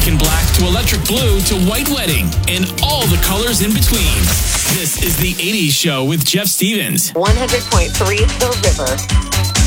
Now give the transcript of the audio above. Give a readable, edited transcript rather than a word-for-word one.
American black to electric blue to white wedding and all the colors in between. This is the 80s Show with Jeff Stevens. 100.3 The River.